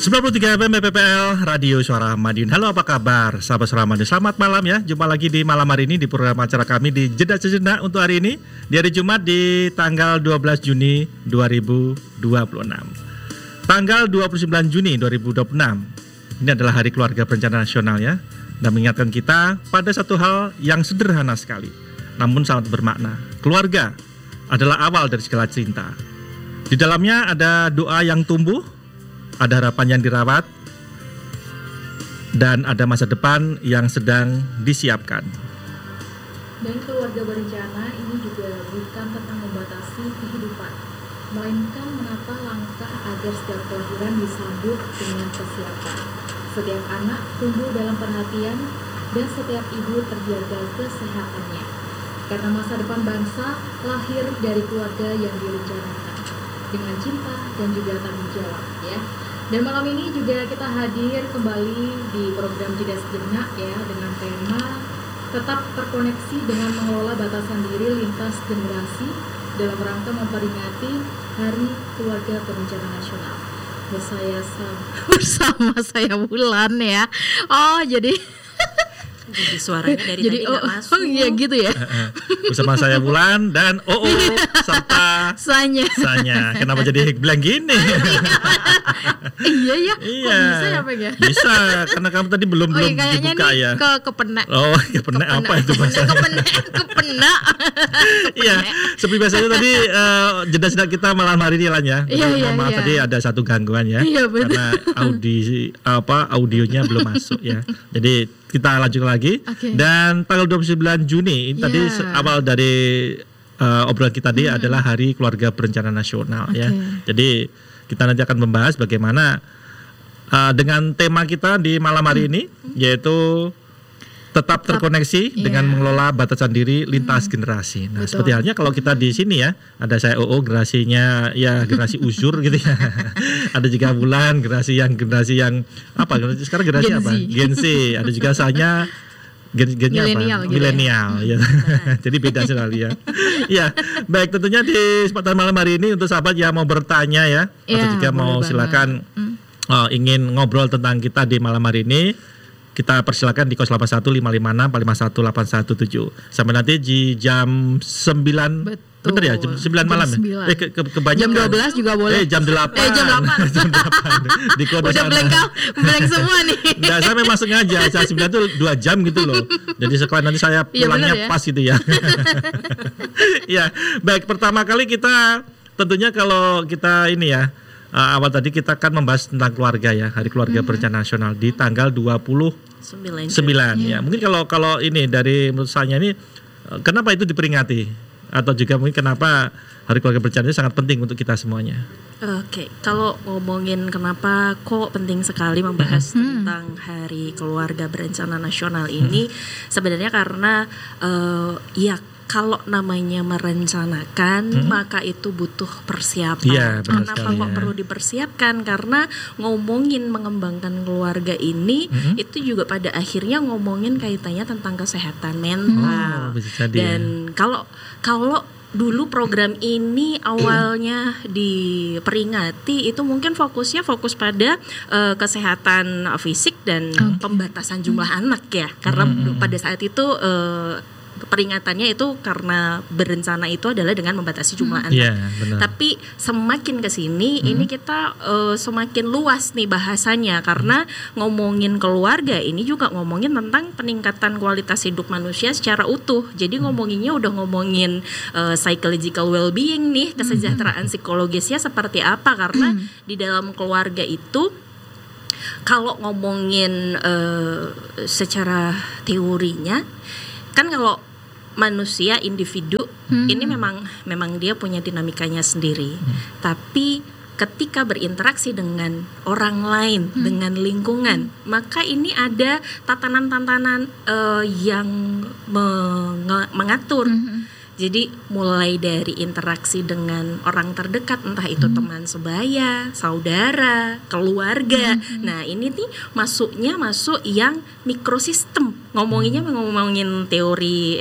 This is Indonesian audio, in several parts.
93 FM PPL Radio Suara Madiun. Halo, apa kabar sahabat Suara Madiun? Selamat malam ya. Jumpa lagi di malam hari ini di program acara kami di Jeda Sejenak untuk hari ini di hari Jumat di tanggal 12 Juni 2026. Tanggal 29 Juni 2026. Ini adalah Hari Keluarga Berencana Nasional ya. Dan mengingatkan kita pada satu hal yang sederhana sekali, namun sangat bermakna. Keluarga adalah awal dari segala cinta. Di dalamnya ada doa yang tumbuh, ada harapan yang dirawat, dan ada masa depan yang sedang disiapkan. Dan keluarga berencana ini juga bukan tentang membatasi kehidupan, melainkan menata langkah agar setiap kelahiran disambut dengan kesiapan. Setiap anak tumbuh dalam perhatian dan setiap ibu terjaga kesehatannya. Karena masa depan bangsa lahir dari keluarga yang direncanakan dengan cinta dan juga tanggung jawab ya. Dan malam ini juga kita hadir kembali di program Jeda Sejenak ya, dengan tema tetap terkoneksi dengan mengelola batasan diri lintas generasi dalam rangka memperingati Hari Keluarga Berencana Nasional. Bersama saya Wulan ya. Oh, jadi suaranya dari tadi nggak masuk. Oh iya gitu ya. Bersama saya Wulan dan serta Sanya. Kenapa jadi blank gini? Iya ya. Iya. Kok bisa ya, Bang ya? Bisa, karena kamu tadi belum dibuka ya. Kepenak. Oh, kepenak apa itu bahasanya? Kepenak. Iya, seperti biasanya tadi jeda sedang kita malam hari ini Lan ya. Iya. Tadi ada satu gangguan ya. Iya, betul. Karena audionya belum masuk ya. Jadi kita lanjut lagi. Okay. Dan tanggal 29 Juni ini tadi awal dari obrolan kita tadi adalah Hari Keluarga Berencana Nasional ya. Jadi kita nanti akan membahas bagaimana dengan tema kita di malam hari ini, yaitu tetap terkoneksi dengan mengelola batasan diri lintas generasi. Nah, seperti halnya kalau kita di sini ya, ada saya generasinya ya generasi uzur gitu ya. Ada juga Bulan generasi yang apa? Sekarang generasi apa? Gen Z. Ada juga saya gennya apa? Milenial ya. Jadi beda sekali ya. Ya, baik, tentunya di kesempatan malam hari ini untuk sahabat yang mau bertanya ya, atau juga mau silakan ingin ngobrol tentang kita di malam hari ini, kita persilakan di 081556451817 sampai nanti di jam 9. Betul ya, jam 9 malam ya? Jam 12 juga boleh. Jam 8. Jam 8. Jam 8. Di kode udah blank semua nih. Nah, saya memang sengaja, jam 9 itu 2 jam gitu loh. Jadi sekalian nanti saya pulangnya pas gitu ya. Ya, baik, pertama kali kita tentunya kalau kita ini ya, awal tadi kita akan membahas tentang keluarga ya, Hari Keluarga Berencana Nasional di tanggal 29 ya. Mungkin kalau ini dari menurut saya ini, kenapa itu diperingati? Atau juga mungkin kenapa Hari Keluarga Berencana ini sangat penting untuk kita semuanya? Oke, kalau ngomongin kenapa kok penting sekali membahas tentang Hari Keluarga Berencana Nasional ini, sebenarnya karena kalau namanya merencanakan maka itu butuh persiapan. Iya, kenapa kok perlu dipersiapkan? Karena ngomongin mengembangkan keluarga ini itu juga pada akhirnya ngomongin kaitannya tentang kesehatan mental. Dan kalau dulu program ini awalnya diperingati itu mungkin fokus pada kesehatan fisik dan pembatasan jumlah anak ya. Karena pada saat itu peringatannya itu karena berencana itu adalah dengan membatasi jumlah anak. Tapi semakin kesini ini kita semakin luas nih bahasanya, karena ngomongin keluarga ini juga ngomongin tentang peningkatan kualitas hidup manusia secara utuh. Jadi ngomonginnya udah ngomongin psychological well-being nih, kesejahteraan psikologisnya seperti apa, karena di dalam keluarga itu kalau ngomongin secara teorinya kan kalau manusia individu ini memang dia punya dinamikanya sendiri. Tapi ketika berinteraksi dengan orang lain, dengan lingkungan, maka ini ada tatanan-tatanan yang mengatur. Jadi mulai dari interaksi dengan orang terdekat, entah itu teman sebaya, saudara, keluarga. Nah ini nih masuk yang mikrosistem. Ngomongin teori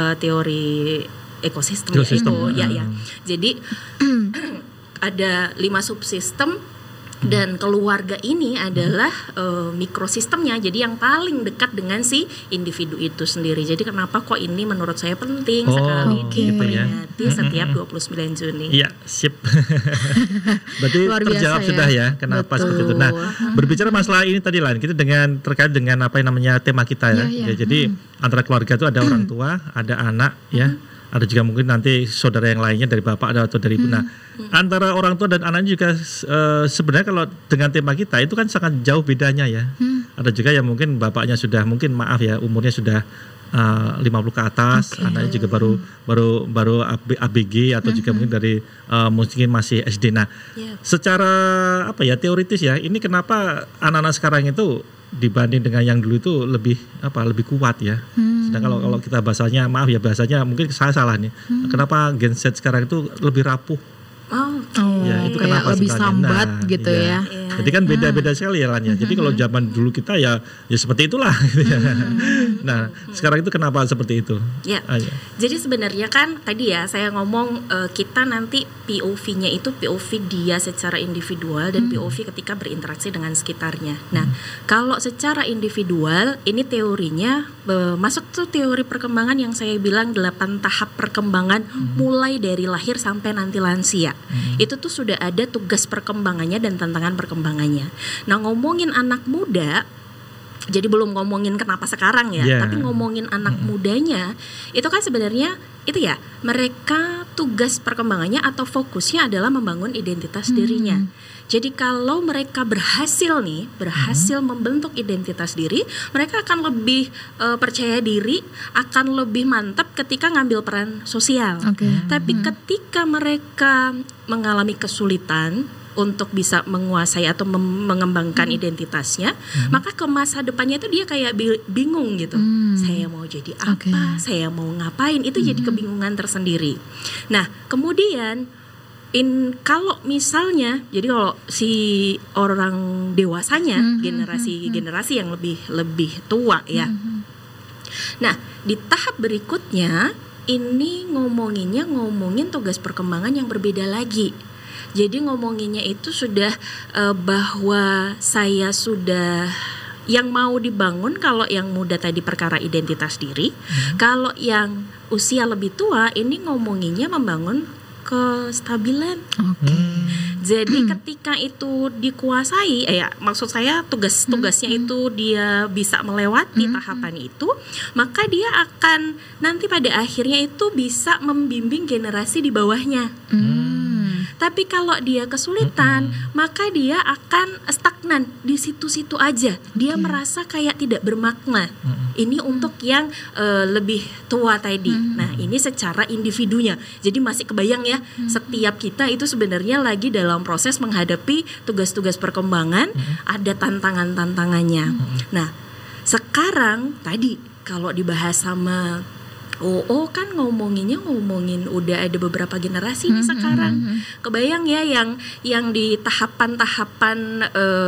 ekosistem ya. Jadi ada 5 subsistem Dan keluarga ini adalah mikrosistemnya, jadi yang paling dekat dengan si individu itu sendiri. Jadi kenapa kok ini menurut saya penting sekali diperingati setiap 29 Juni. Iya, sip. Berarti terjawab sudah ya kenapa seperti itu. Nah, berbicara masalah ini tadi Lan, kita dengan terkait dengan apa yang namanya tema kita ya. Jadi antara keluarga itu ada orang tua, ada anak ya. Ada juga mungkin nanti saudara yang lainnya dari bapak atau dari ibu. Nah, antara orang tua dan anak juga sebenarnya kalau dengan tema kita itu kan sangat jauh bedanya ya. Ada juga yang mungkin bapaknya sudah mungkin umurnya sudah 50 ke atas, anaknya juga baru ABG atau juga mungkin dari mungkin masih SD. Nah, secara teoritis ya, ini kenapa anak-anak sekarang itu dibanding dengan yang dulu itu lebih kuat ya. Sedangkan kalau kita bahasanya mungkin saya salah nih. Kenapa Gen Z sekarang itu lebih rapuh? Ya, itu kenapa lebih sambat gitu ya. Jadi kan beda-beda sekali ya Lan ya. Jadi kalau zaman dulu kita ya seperti itulah gitu ya. Nah, sekarang itu kenapa seperti itu? Ya. Jadi sebenarnya kan tadi ya saya ngomong kita nanti POV-nya itu POV dia secara individual dan POV ketika berinteraksi dengan sekitarnya. Nah, kalau secara individual ini teorinya masuk tuh teori perkembangan yang saya bilang 8 tahap perkembangan mulai dari lahir sampai nanti lansia. Itu tuh sudah ada tugas perkembangannya dan tantangan perkembangannya. Nah, ngomongin anak muda, jadi belum ngomongin kenapa sekarang ya, tapi ngomongin anak mudanya, itu kan sebenarnya itu ya, mereka tugas perkembangannya atau fokusnya adalah membangun identitas dirinya. Jadi kalau mereka berhasil membentuk identitas diri, mereka akan lebih percaya diri, akan lebih mantap ketika ngambil peran sosial. Tapi ketika mereka mengalami kesulitan untuk bisa menguasai atau mengembangkan identitasnya, maka ke masa depannya itu dia kayak bingung gitu. Saya mau jadi apa? Saya mau ngapain? Itu jadi kebingungan tersendiri. Nah, kemudian kalau misalnya, jadi kalau si orang dewasanya, generasi yang lebih tua ya. Nah, di tahap berikutnya ini ngomongin tugas perkembangan yang berbeda lagi. Jadi ngomonginnya itu sudah bahwa saya sudah yang mau dibangun. Kalau yang muda tadi perkara identitas diri, kalau yang usia lebih tua ini ngomonginnya membangun kestabilan. Jadi ketika itu dikuasai, maksud saya tugasnya itu dia bisa melewati tahapan itu, maka dia akan nanti pada akhirnya itu bisa membimbing generasi di bawahnya. Tapi kalau dia kesulitan, maka dia akan stagnan di situ-situ aja. Dia merasa kayak tidak bermakna. Ini untuk yang lebih tua tadi. Nah, ini secara individunya. Jadi masih kebayang ya, setiap kita itu sebenarnya lagi dalam proses menghadapi tugas-tugas perkembangan, ada tantangan-tantangannya. Nah, sekarang tadi kalau dibahas sama kan ngomongin udah ada beberapa generasi nih sekarang. Kebayang ya yang di tahapan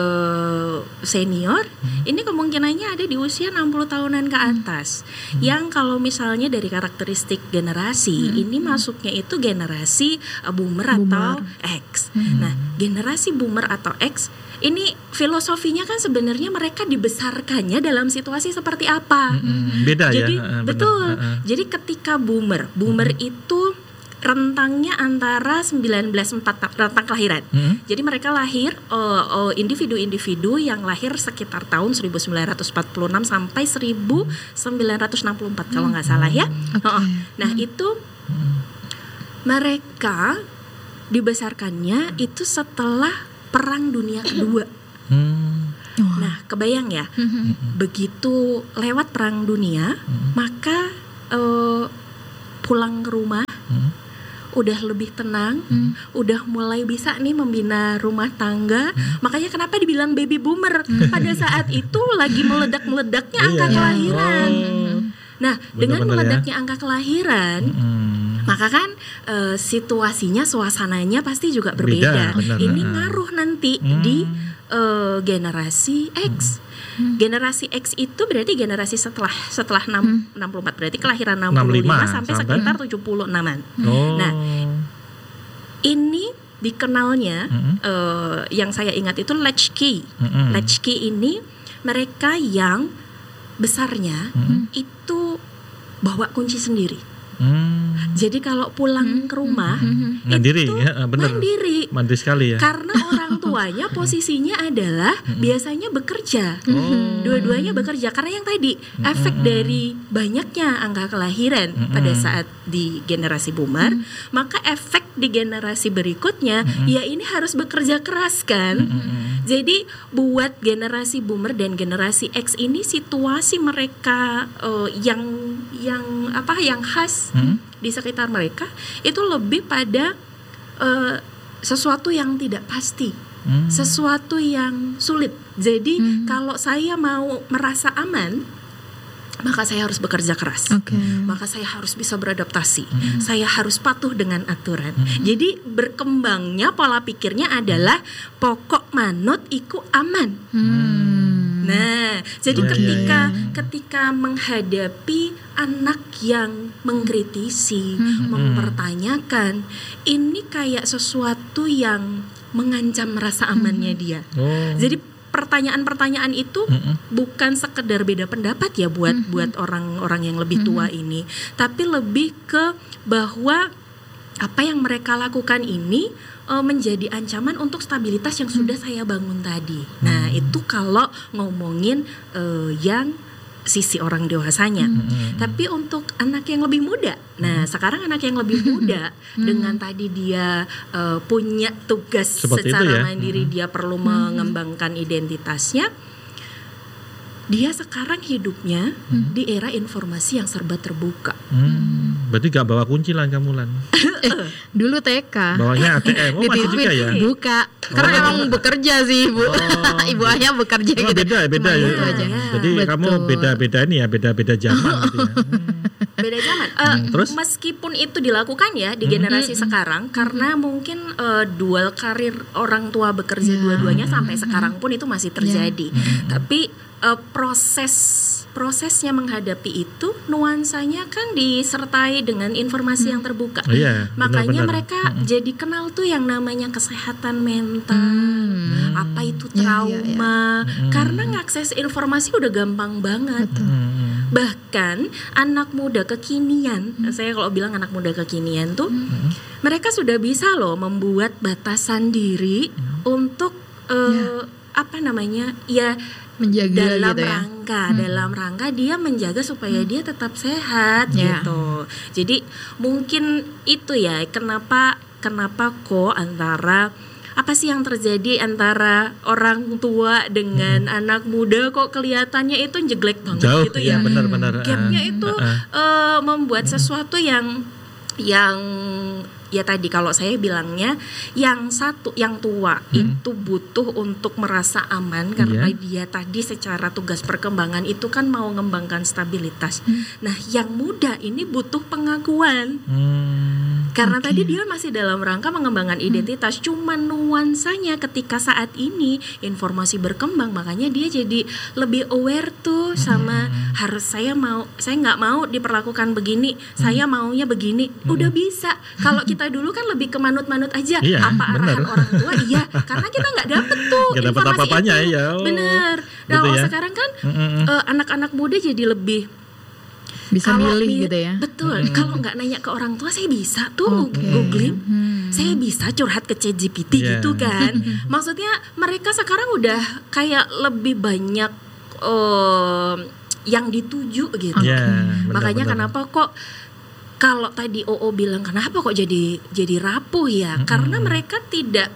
senior, ini kemungkinannya ada di usia 60 tahunan ke atas. Yang kalau misalnya dari karakteristik generasi, ini masuknya itu generasi boomer atau X. Nah, generasi boomer atau X ini filosofinya kan sebenarnya mereka dibesarkannya dalam situasi seperti apa. Beda. Jadi, ya. Betul. Jadi ketika boomer itu rentangnya antara 1904 rentang kelahiran. Jadi mereka lahir individu-individu yang lahir sekitar tahun 1946 sampai 1964 kalau nggak salah ya. Nah, itu mereka dibesarkannya itu setelah Perang Dunia Kedua. Nah, kebayang ya, begitu lewat Perang Dunia, maka pulang ke rumah, udah lebih tenang, udah mulai bisa nih membina rumah tangga. Makanya kenapa dibilang baby boomer? Pada saat itu lagi meledak-meledaknya angka kelahiran. Nah, dengan meledaknya angka kelahiran, maka kan situasinya, suasananya pasti juga berbeda. Ini ngaruh nanti di generasi X. Generasi X itu berarti generasi setelah 64, berarti kelahiran 65 sampai sekitar 76-an. Nah, ini dikenalnya yang saya ingat itu latchkey. Latchkey ini mereka yang besarnya itu bawa kunci sendiri. Jadi kalau pulang ke rumah mandiri, mandiri sekali ya. Karena orang tuanya posisinya adalah biasanya bekerja, dua-duanya bekerja. Karena yang tadi efek dari banyaknya angka kelahiran pada saat di generasi boomer, maka efek di generasi berikutnya ya ini harus bekerja keras kan. Jadi buat generasi boomer dan generasi X ini situasi mereka yang khas di sekitar mereka itu lebih pada sesuatu yang tidak pasti, sesuatu yang sulit. Jadi kalau saya mau merasa aman, maka saya harus bekerja keras, maka saya harus bisa beradaptasi, saya harus patuh dengan aturan. Jadi berkembangnya pola pikirnya adalah pokok manut iku aman. Nah, jadi ketika menghadapi anak yang mengkritisi, mempertanyakan, ini kayak sesuatu yang mengancam rasa amannya dia. Jadi pertanyaan-pertanyaan itu bukan sekedar beda pendapat ya buat orang-orang yang lebih tua ini, tapi lebih ke bahwa apa yang mereka lakukan ini menjadi ancaman untuk stabilitas yang sudah saya bangun tadi. Nah, itu kalau ngomongin yang sisi orang dewasanya. Tapi untuk anak yang lebih muda, nah sekarang anak yang lebih muda dengan tadi dia punya tugas seperti secara mandiri, dia perlu mengembangkan identitasnya. Dia sekarang hidupnya di era informasi yang serba terbuka. Berarti gak bawa kunci lah kamu Lan? Dulu TK. Bawanya ATM, masih juga ya? Buka, karena emang bekerja sih Ibu. Ibu ayah bekerja gitu. Beda ya. Jadi kamu beda-beda ini ya, beda-beda zaman gitu ya. Beda zaman. Terus? Meskipun itu dilakukan ya di generasi sekarang, karena mungkin dual karir orang tua bekerja dua-duanya sampai sekarang pun itu masih terjadi. Tapi prosesnya menghadapi itu nuansanya kan disertai dengan informasi yang terbuka. Makanya mereka jadi kenal tuh yang namanya kesehatan mental, apa itu trauma, karena ngakses informasi udah gampang banget. Bahkan anak muda kekinian, saya kalau bilang anak muda kekinian tuh mereka sudah bisa loh membuat batasan diri untuk menjaga dalam gitu dalam rangka dia menjaga supaya dia tetap sehat gitu. Jadi mungkin itu ya kenapa kok antara apa sih yang terjadi antara orang tua dengan anak muda kok kelihatannya itu jeglek banget jauh, gitu ya. Benar-benar. Gapnya itu membuat sesuatu yang ya tadi kalau saya bilangnya yang tua itu butuh untuk merasa aman karena dia tadi secara tugas perkembangan itu kan mau mengembangkan stabilitas. Nah, yang muda ini butuh pengakuan. Karena tadi dia masih dalam rangka mengembangkan identitas, cuman nuansanya ketika saat ini informasi berkembang, makanya dia jadi lebih aware tuh sama saya nggak mau diperlakukan begini, saya maunya begini. Udah bisa. Kalau kita dulu kan lebih ke manut-manut aja, arahan orang tua, karena kita nggak dapet tuh gak informasi dapet apa-apanya, itu. Bener. Nah, kalau sekarang kan anak-anak muda jadi lebih bisa milih gitu ya. Betul. Kalau nggak nanya ke orang tua, saya bisa tuh googling. Saya bisa curhat ke ChatGPT gitu kan. Maksudnya mereka sekarang udah kayak lebih banyak yang dituju gitu. Makanya kenapa kok kalau tadi OO bilang kenapa kok jadi rapuh ya? Karena mereka tidak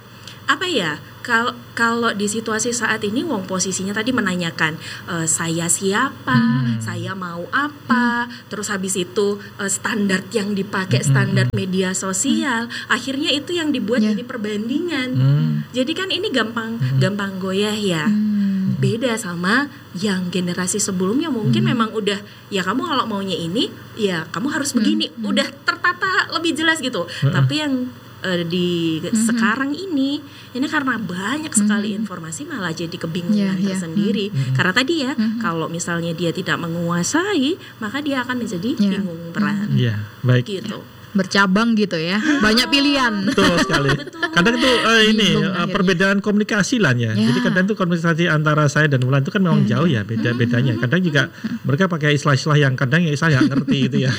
kalau di situasi saat ini wong posisinya tadi menanyakan saya siapa, saya mau apa, terus habis itu standar yang dipakai standar media sosial, akhirnya itu yang dibuat jadi perbandingan. Jadi kan ini gampang goyah ya. Beda sama yang generasi sebelumnya mungkin memang udah ya kamu kalau maunya ini ya kamu harus begini, udah tertata lebih jelas gitu. Tapi yang di sekarang ini karena banyak sekali informasi malah jadi kebingungan tersendiri. Karena tadi ya kalau misalnya dia tidak menguasai maka dia akan menjadi bingung peran. Baik. Gitu. bercabang gitu ya. Banyak pilihan. Betul sekali. Kadang itu perbedaan komunikasi lah ya. Jadi kadang itu komunikasi antara saya dan Wulan itu kan memang jauh ya bedanya. Kadang juga mereka pakai istilah-istilah yang kadang saya nggak ngerti gitu ya.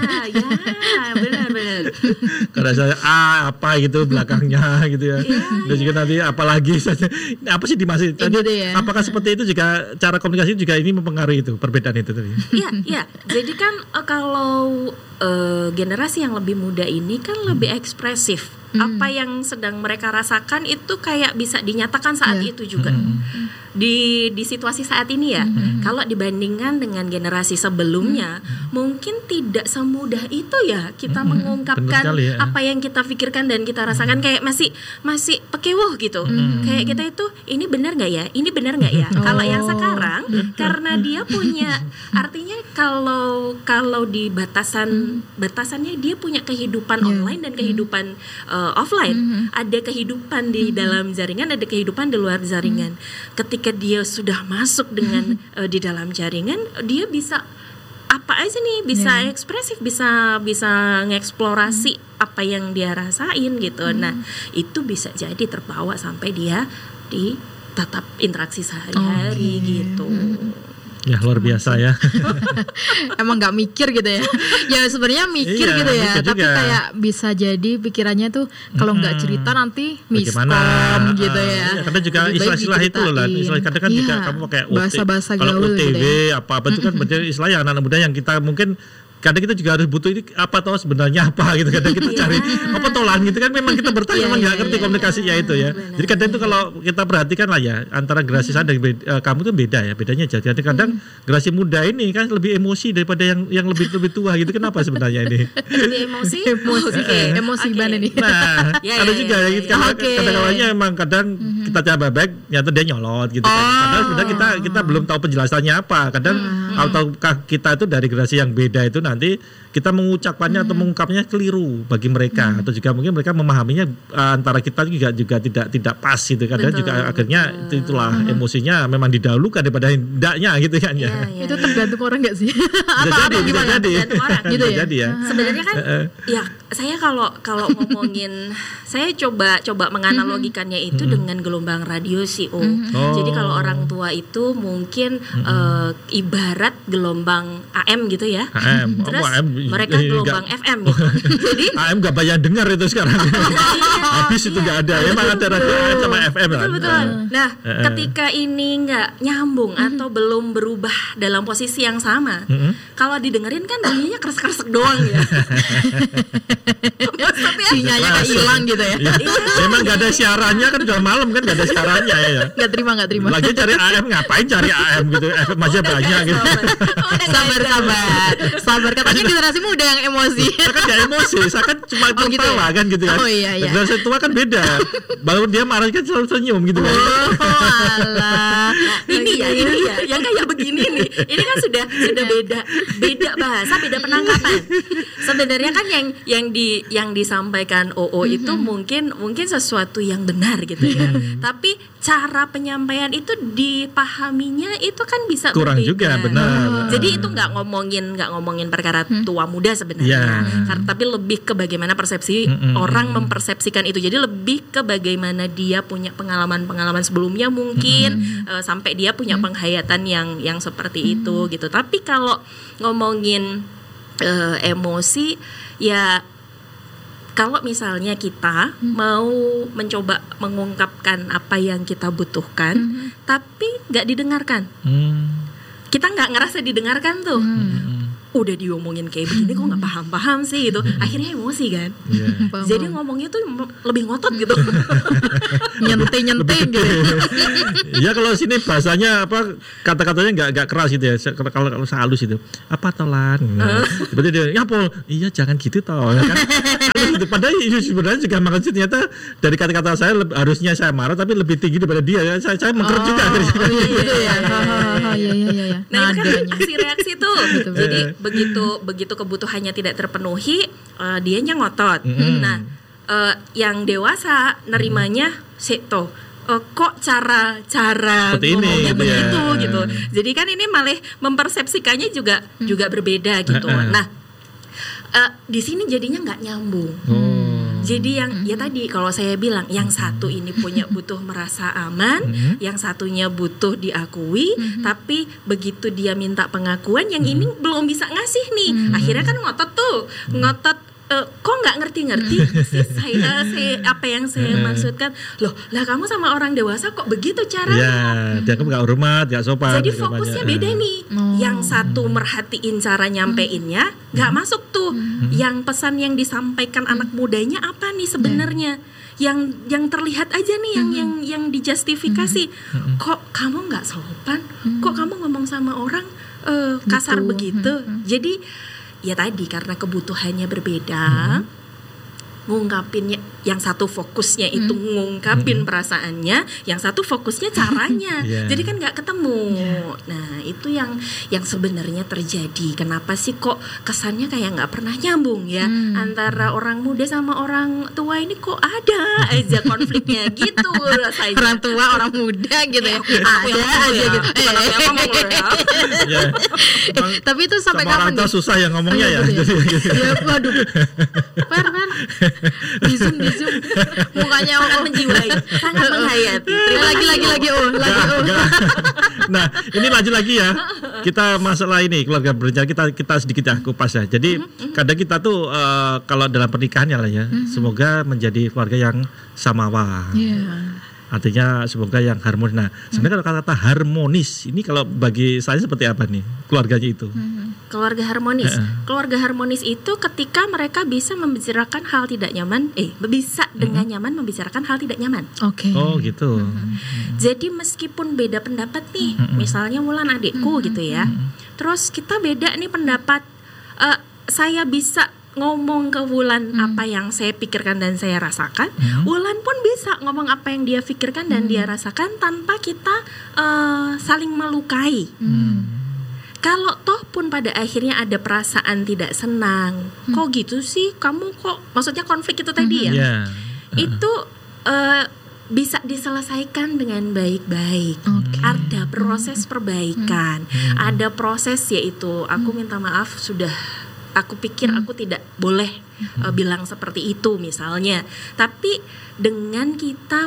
Benar. Kadang saya apa gitu belakangnya gitu ya. Dan juga nanti apalagi apa sih dimaksud? Apakah seperti itu juga cara komunikasi juga ini mempengaruhi itu perbedaan itu tadi? Iya. Jadi kan kalau generasi yang lebih muda ini kan lebih ekspresif. Apa yang sedang mereka rasakan itu kayak bisa dinyatakan saat itu juga. Di situasi saat ini ya. Kalau dibandingkan dengan generasi sebelumnya, mungkin tidak semudah itu ya kita mengungkapkan apa yang kita pikirkan dan kita rasakan, kayak masih pekewuh gitu. Kayak kita itu ini benar nggak ya? Ini benar nggak ya? Kalau yang sekarang karena dia punya, artinya kalau di batasannya dia punya kehidupan online dan kehidupan offline. Ada kehidupan di dalam jaringan, ada kehidupan di luar jaringan. Ketika dia sudah masuk dengan di dalam jaringan, dia bisa apa aja nih, bisa ekspresif, bisa ngeksplorasi apa yang dia rasain gitu. Nah, itu bisa jadi terbawa sampai dia di tatap interaksi sehari-hari gitu. Ya luar biasa ya. Emang nggak mikir gitu ya. Ya sebenarnya mikir gitu ya. Tapi kayak bisa jadi pikirannya tuh kalau nggak cerita nanti miskom gitu ya. Karena juga istilah-istilah itu loh lah. Kadang kan juga kamu pakai bahasa-bahasa gaul. Kalau OTW gitu ya. apa itu kan istilah yang anak muda yang kita mungkin kadang kita juga harus butuh ini apa toh sebenarnya apa gitu. Kadang kita cari apa tolan gitu kan, memang kita bertanya memang nggak ngerti komunikasinya itu ya. Jadi kadang itu kalau kita perhatikan lah ya, antara generasi saya dan kamu tuh beda ya, bedanya jadi kadang generasi muda ini kan lebih emosi daripada yang lebih tua gitu. Kenapa sebenarnya ini? Lebih emosi banget nih. Nah, ada juga kadang-kadangnya emang kadang kita coba baik nyata dia nyolot gitu kan. Padahal sebenarnya kita belum tahu penjelasannya apa. Kadang ataukah kita itu dari generasi yang beda itu nanti kita mengucapkannya atau mengungkapnya keliru bagi mereka, atau juga mungkin mereka memahaminya antara kita juga tidak pas gitu. Kadang juga akhirnya itulah emosinya memang didahulukan daripada hendaknya gitu kan ya. Itu tergantung orang nggak sih? Bisa jadi gitu ya. Sebenarnya kan ya saya kalau ngomongin, saya coba menganalogikannya itu dengan gelombang radio CO. Jadi kalau orang tua itu mungkin ibarat gelombang AM gitu ya. Terus mereka gelombang FM gitu. Jadi AM nggak banyak dengar itu sekarang. Habis itu nggak ada. Emang ada radio AM sama FM kan. Betul. Nah, ketika ini nggak nyambung atau belum berubah dalam posisi yang sama, kalau didengerin kan bunyinya kresek-kresek doang ya. Sinyalnya kayak hilang gitu ya. Memang nggak ada siarannya kan, udah malam kan nggak ada siarannya ya. Nggak terima. Lagi cari AM, ngapain cari AM gitu? FM aja banyak gitu. Sabar, katanya generasi muda yang emosi. Saya kan gak emosi, saya kan cuma tertawa kan gitu kan. Generasi tua kan beda. Baru dia marah kan selalu senyum gitu kan. Ini ya, yang kayak begini nih. Ini kan sudah beda bahasa, beda penangkapan. Sebenarnya kan yang disampaikan OO itu mungkin sesuatu yang benar gitu ya. Tapi cara penyampaian itu dipahaminya itu kan bisa kurang berbeda. Juga benar. Jadi itu nggak ngomongin perkara tua muda sebenarnya, tapi lebih ke bagaimana persepsi orang mempersepsikan itu. Jadi lebih ke bagaimana dia punya pengalaman sebelumnya mungkin sampai dia punya penghayatan yang seperti itu gitu. Tapi kalau ngomongin emosi ya, kalau misalnya kita mau mencoba mengungkapkan apa yang kita butuhkan, tapi nggak didengarkan, kita nggak ngerasa didengarkan tuh. Udah diomongin kayak begini kok nggak paham sih gitu, akhirnya emosi kan. Jadi ngomongnya tuh lebih ngotot gitu. nyenting gitu. Ya kalau sini bahasanya apa, kata-katanya nggak keras gitu ya. Kalau halus itu apa tolan. Berarti dia ya Pol, iya jangan gitu toh kan. Gitu. Padahal sebenarnya juga maksudnya ternyata dari kata-kata saya harusnya saya marah tapi lebih tinggi daripada dia ya. Saya mengkerut juga akhirnya. Gitu ya. Nah itu kan aksi-reaksi tuh. Jadi begitu kebutuhannya tidak terpenuhi, dianya ngotot. Nah, yang dewasa nerimanya kok cara ngomongnya begitu gitu. Jadi kan ini malah mempersepsikannya juga berbeda gitu. Nah, di sini jadinya nggak nyambung. Jadi yang ya tadi kalau saya bilang yang satu ini butuh merasa aman, yang satunya butuh diakui, tapi begitu dia minta pengakuan, yang ini belum bisa ngasih nih. Akhirnya kan ngotot kok nggak ngerti sih saya apa yang saya maksudkan. Loh, lah kamu sama orang dewasa kok begitu caranya? Ya, dia kan nggak hormat, nggak sopan. Jadi fokusnya beda nih. Yang satu merhatiin cara nyampeinnya, nggak masuk tuh. Yang pesan yang disampaikan anak mudanya apa nih sebenarnya? Yang terlihat aja nih, yang dijustifikasi. Kok kamu nggak sopan? Kok kamu ngomong sama orang kasar begitu? Jadi ya tadi karena kebutuhannya berbeda, ngungkapinnya, yang satu fokusnya itu ngungkapin perasaannya, yang satu fokusnya caranya. Jadi kan nggak ketemu. Nah itu yang sebenarnya terjadi. Kenapa sih kok kesannya kayak nggak pernah nyambung ya antara orang muda sama orang tua ini, kok ada aja konfliknya gitu rasanya. Orang tua orang muda gitu ya, ada aja gitu. Tapi itu sampai kapan nih? Orang tua susah yang ngomongnya ya. Ya waduh. Per. Di zoom mukanya menjiwai, sangat menghayati. Lagi. Nah, ini lanjut lagi ya. Kita masalah ini keluarga berencana kita sedikit kupas ya. Jadi kadang kita tuh kalau dalam pernikahan ya lah ya, semoga menjadi keluarga yang samawa. Artinya semoga yang harmonis. Nah, sebenarnya kalau kata harmonis ini kalau bagi saya seperti apa nih keluarganya itu? Keluarga harmonis. Keluarga harmonis itu ketika mereka bisa membicarakan hal tidak nyaman, bisa dengan nyaman membicarakan hal tidak nyaman. Oke. Oh gitu. Jadi meskipun beda pendapat nih, misalnya Wulan adikku gitu ya. Terus kita beda nih pendapat, saya bisa ngomong ke Wulan apa yang saya pikirkan dan saya rasakan, Wulan pun bisa ngomong apa yang dia pikirkan dan dia rasakan tanpa kita saling melukai. Kalau toh pun pada akhirnya ada perasaan tidak senang, kok gitu sih kamu kok, maksudnya konflik itu tadi ya, itu bisa diselesaikan dengan baik-baik. Ada proses perbaikan, ada proses yaitu aku minta maaf aku pikir aku tidak boleh bilang seperti itu misalnya. Tapi dengan kita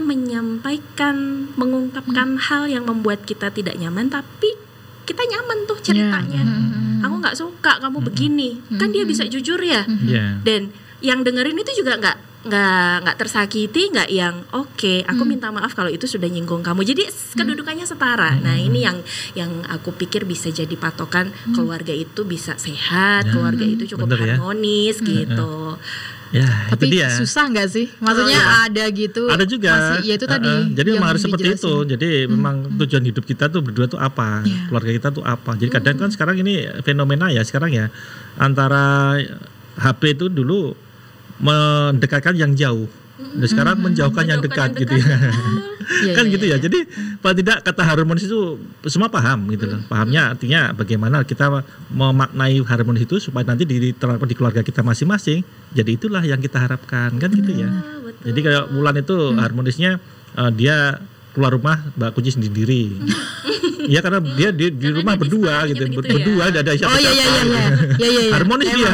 mengungkapkan hal yang membuat kita tidak nyaman, tapi kita nyaman tuh ceritanya. Aku nggak suka kamu begini, kan dia bisa jujur ya. Dan yang dengerin itu juga nggak tersakiti, nggak yang oke, aku minta maaf kalau itu sudah nyinggung kamu. Jadi kedudukannya setara. Nah ini yang aku pikir bisa jadi patokan keluarga itu bisa sehat, keluarga itu cukup harmonis gitu. Ya, tapi itu dia. Susah nggak sih? Maksudnya ada gitu. Ada juga. Masih, ya itu tadi. Jadi memang harus seperti itu. Jadi memang tujuan hidup kita tuh berdua tuh apa? Keluarga kita tuh apa? Jadi kadang kan sekarang ini fenomena ya sekarang ya, antara HP itu dulu mendekatkan yang jauh. Dan sekarang menjauhkan yang dekat gitu ya. Kan gitu ya. Jadi paling tidak kata harmonis itu semua paham gitu loh. Pahamnya artinya bagaimana kita memaknai harmonis itu supaya nanti diterapkan di keluarga kita masing-masing. Jadi itulah yang kita harapkan kan gitu ya. Jadi kayak Wulan itu harmonisnya dia keluar rumah bawa kunci sendiri. Iya karena dia di rumah berdua gitu, berdua ada siapa. Oh iya. Harmonis dia.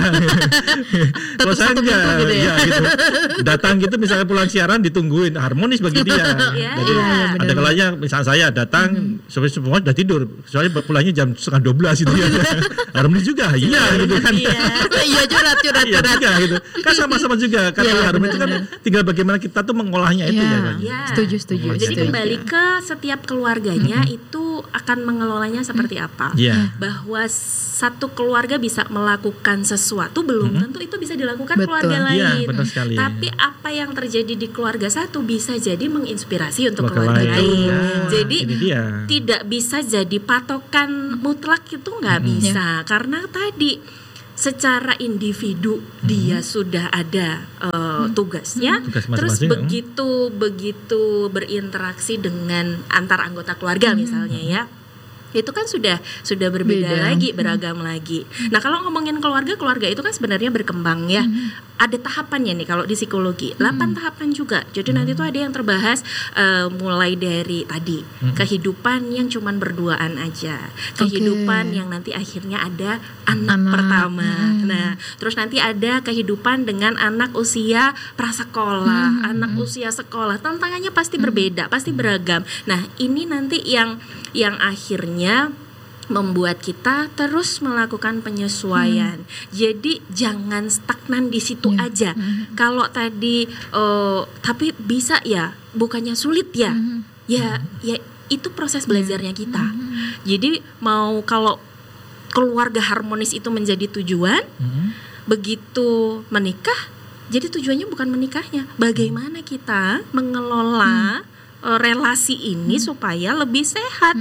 Kalau saya enggak, gitu ya. Gitu. Datang gitu misalnya pulang siaran ditungguin, harmonis bagi dia. Jadi ada kalanya misalnya saya datang semua sudah tidur, soalnya pulangnya jam 11:30 gitu ya. Harmonis juga, iya gitu kan. Iya curhat juga gitu. Kan sama-sama juga karena harmonis itu kan tinggal bagaimana kita tuh mengolahnya itu ya. Setuju. Jadi kembali ke setiap keluarganya itu akan mengelolanya seperti apa. Bahwa satu keluarga bisa melakukan sesuatu belum tentu itu bisa dilakukan keluarga lain. Tapi apa yang terjadi di keluarga satu bisa jadi menginspirasi untuk keluarga lain. Jadi tidak bisa jadi patokan mutlak, itu nggak bisa. Karena tadi secara individu dia sudah ada tugasnya, terus begitu berinteraksi dengan antar anggota keluarga misalnya ya, itu kan sudah berbeda lagi, beragam lagi. Nah, kalau ngomongin keluarga itu kan sebenarnya berkembang ya. Ada tahapannya nih kalau di psikologi, 8 tahapan juga. Jadi nanti tuh ada yang terbahas mulai dari tadi kehidupan yang cuman berduaan aja, kehidupan yang nanti akhirnya ada anak pertama. Nah, terus nanti ada kehidupan dengan anak usia prasekolah, anak usia sekolah. Tantangannya pasti berbeda, pasti beragam. Nah, ini nanti yang akhirnya membuat kita terus melakukan penyesuaian. Jadi jangan stagnan di situ aja. Kalau tadi tapi bisa ya, bukannya sulit ya. Ya itu proses belajarnya kita. Jadi kalau keluarga harmonis itu menjadi tujuan, begitu menikah, jadi tujuannya bukan menikahnya. Bagaimana kita mengelola relasi ini supaya lebih sehat.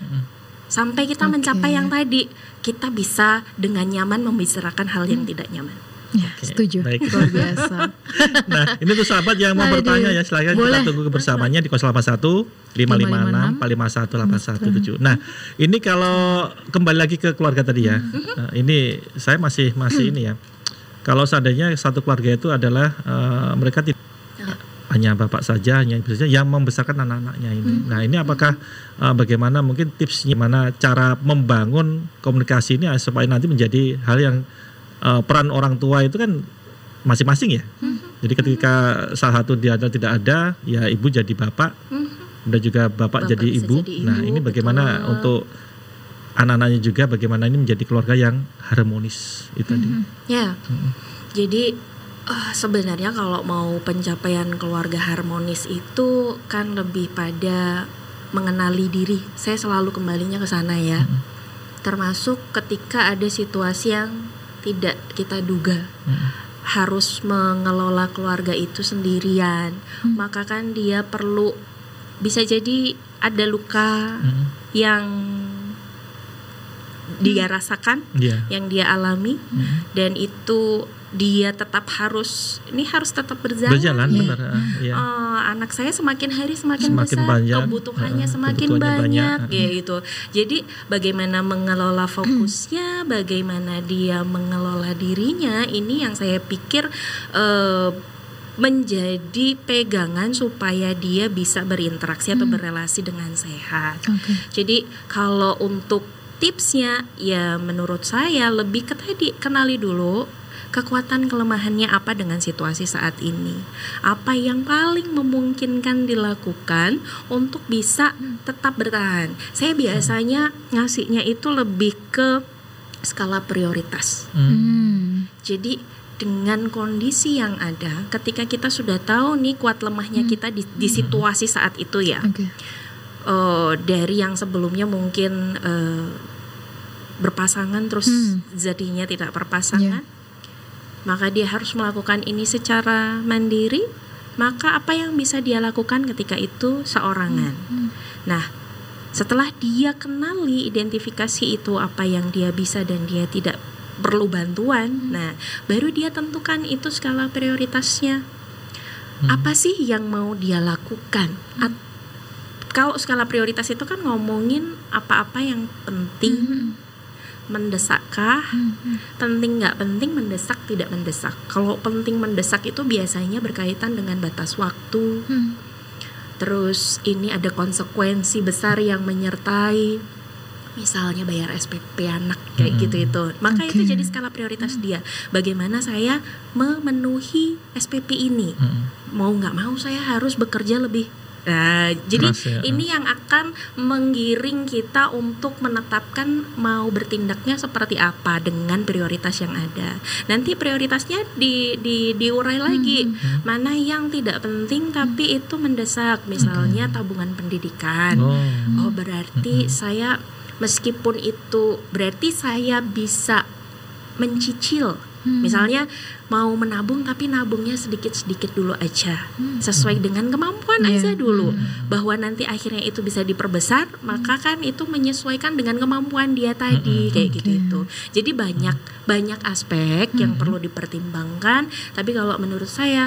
Sampai kita mencapai yang tadi, kita bisa dengan nyaman membicarakan hal yang tidak nyaman. Ya, setuju. Baik. Luar biasa. Nah, ini tuh sahabat yang mau bertanya ya, silakan kita tunggu kebersamaannya di 081 556 451 817. Nah, ini kalau kembali lagi ke keluarga tadi ya. Nah, ini saya masih ini ya. Kalau seandainya satu keluarga itu adalah mereka tidak hanya bapak saja, hanya ibu saja yang membesarkan anak-anaknya ini. Nah, ini apakah bagaimana mungkin tipsnya, mana cara membangun komunikasi ini supaya nanti menjadi hal yang peran orang tua itu kan masing-masing ya. Jadi ketika salah satu dia tidak ada, ya ibu jadi bapak, dan juga bapak jadi ibu. Nah, ini bagaimana untuk anak-anaknya juga, bagaimana ini menjadi keluarga yang harmonis itu tadi. Ya. Jadi sebenarnya kalau mau pencapaian keluarga harmonis itu kan lebih pada mengenali diri. Saya selalu kembalinya ke sana ya. Termasuk ketika ada situasi yang tidak kita duga. Harus mengelola keluarga itu sendirian. Maka kan dia perlu, bisa jadi ada luka yang dia rasakan, yang dia alami, dan itu dia tetap harus tetap berjalan. Benar, anak saya semakin hari semakin besar, banyak, kebutuhannya semakin banyak ya gitu. Jadi bagaimana mengelola fokusnya, bagaimana dia mengelola dirinya, ini yang saya pikir menjadi pegangan supaya dia bisa berinteraksi atau berrelasi dengan sehat. Jadi kalau untuk tipsnya ya menurut saya lebih ke tadi, kenali dulu kekuatan kelemahannya apa dengan situasi saat ini. Apa yang paling memungkinkan dilakukan untuk bisa tetap bertahan. Saya biasanya ngasihnya itu lebih ke skala prioritas. Jadi dengan kondisi yang ada, ketika kita sudah tahu nih kuat lemahnya kita di situasi saat itu ya. Dari yang sebelumnya mungkin berpasangan terus jadinya tidak berpasangan, maka dia harus melakukan ini secara mandiri. Maka apa yang bisa dia lakukan ketika itu seorangan. Nah, setelah dia kenali identifikasi itu apa yang dia bisa dan dia tidak perlu bantuan, nah baru dia tentukan itu skala prioritasnya. Apa sih yang mau dia lakukan? Kalau skala prioritas itu kan ngomongin apa-apa yang penting, mendesakkah, penting nggak penting, mendesak tidak mendesak. Kalau penting mendesak itu biasanya berkaitan dengan batas waktu. Terus ini ada konsekuensi besar yang menyertai, misalnya bayar SPP anak kayak gitu itu. Maka itu jadi skala prioritas dia. Bagaimana saya memenuhi SPP ini? Mau nggak mau saya harus bekerja lebih. Nah, jadi ini yang akan menggiring kita untuk menetapkan mau bertindaknya seperti apa dengan prioritas yang ada. Nanti prioritasnya diurai lagi. Mana yang tidak penting tapi itu mendesak, misalnya tabungan pendidikan. Berarti saya, meskipun itu berarti saya bisa mencicil. Misalnya mau menabung tapi nabungnya sedikit-sedikit dulu aja, sesuai dengan kemampuan aja dulu. Bahwa nanti akhirnya itu bisa diperbesar, maka kan itu menyesuaikan dengan kemampuan dia tadi, kayak gitu itu. Jadi banyak aspek yang perlu dipertimbangkan. Tapi kalau menurut saya